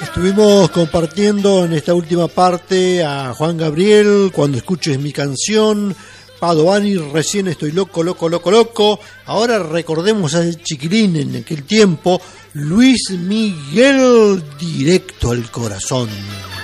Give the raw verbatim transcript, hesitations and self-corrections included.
Estuvimos compartiendo en esta última parte a Juan Gabriel, Cuando escuches mi canción, Padovani, Recién estoy loco, loco, loco, loco. Ahora recordemos a ese chiquilín en aquel tiempo, Luis Miguel, Directo al corazón.